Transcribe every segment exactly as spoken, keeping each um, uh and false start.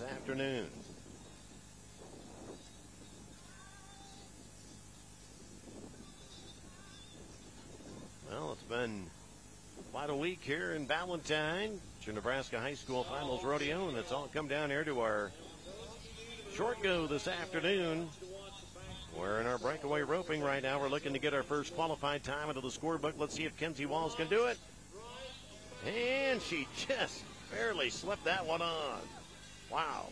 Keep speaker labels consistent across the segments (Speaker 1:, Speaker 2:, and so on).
Speaker 1: this afternoon. Well, it's been quite a week here in Valentine. It's your Nebraska High School Finals Rodeo, and it's all come down here to our short go this afternoon. We're in our breakaway roping right now. We're looking to get our first qualified time into the scorebook. Let's see if Kenzie Walls can do it. And she just barely slipped that one on. Wow.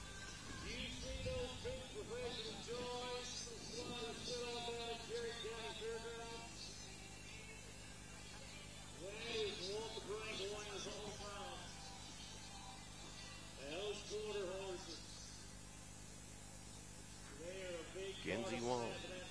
Speaker 1: Kenzie Walls.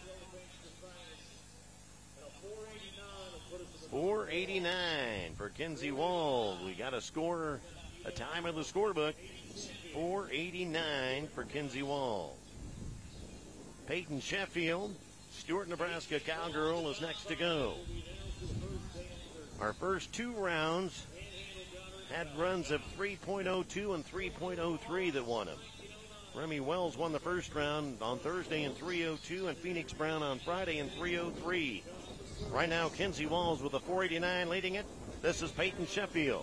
Speaker 1: four eighty-nine for Kenzie Walls. We got a score, a time in the scorebook. four eighty-nine for Kenzie Walls. Peyton Sheffield, Stuart, Nebraska Cowgirl, is next to go. Our first two rounds had runs of three point oh two and three point oh three that won them. Remy Wells won the first round on Thursday in three oh two, and Phoenix Brown on Friday in three oh three. Right now, Kenzie Walls with a four eighty-nine leading it. This is Peyton Sheffield.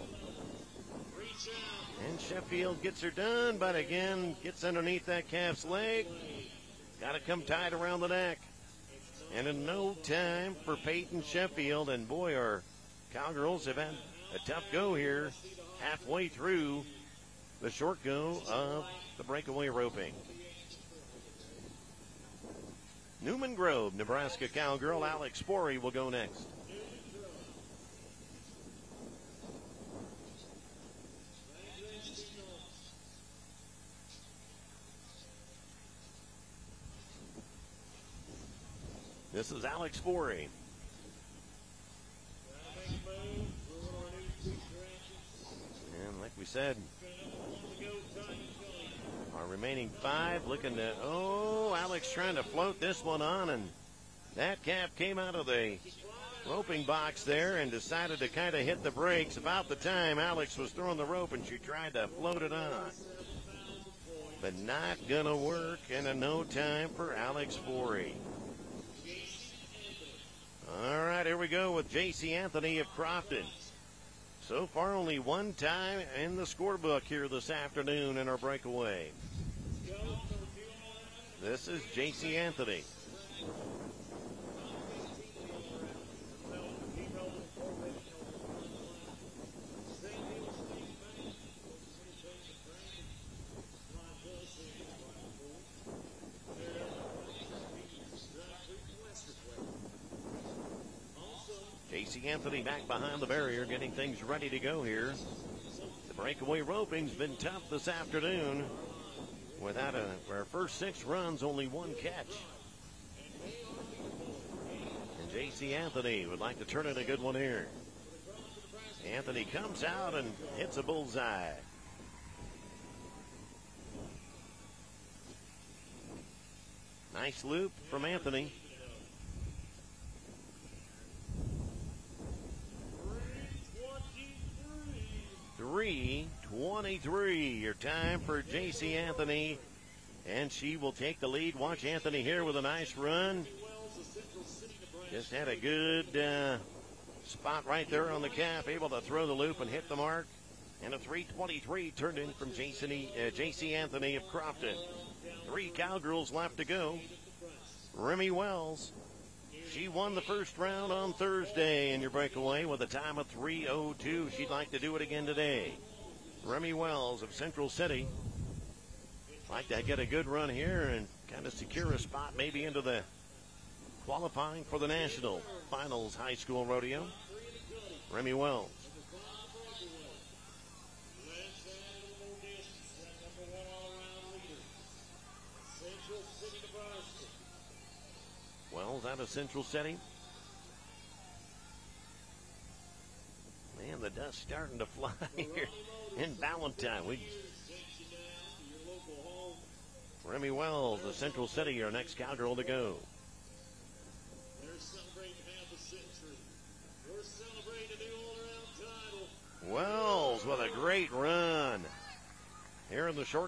Speaker 1: And Sheffield gets her done, but again, gets underneath that calf's leg. Got to come tight around the neck. And in no time for Peyton Sheffield. And boy, our Cowgirls have had a tough go here halfway through the short go of the breakaway roping. Newman Grove, Nebraska Cowgirl, Alex Sporey will go next. This is Alex Sporey. And like we said, our remaining five looking to, oh, Alex trying to float this one on, and that calf came out of the roping box there and decided to kind of hit the brakes about the time Alex was throwing the rope, and she tried to float it on. But not gonna work, and a no time for Alex Sporey. All right, here we go with J C Anthony of Crofton. So far, only one time in the scorebook here this afternoon in our breakaway. This is J C Anthony. J C Anthony back behind the barrier, getting things ready to go here. The breakaway roping's been tough this afternoon. Without a, our first six runs, only one catch. And J C Anthony would like to turn in a good one here. Anthony comes out and hits a bullseye. Nice loop from Anthony. three twenty-three, your time for J C Anthony, and she will take the lead. Watch Anthony here with a nice run. Just had a good uh, spot right there on the calf, able to throw the loop and hit the mark. And a three twenty-three turned in from J C, uh, J C Anthony of Crofton. Three Cowgirls left to go. Remy Wells, she won the first round on Thursday in your breakaway with a time of three oh two. She'd like to do it again today. Remy Wells of Central City. Like to get a good run here and kind of secure a spot maybe into the qualifying for the National Finals High School Rodeo. Remy Wells. Wells out of Central City. Man, the dust's starting to fly here in Valentine. We, Remy Wells of Central City, our next Cowgirl to go. Wells with a great run here in the short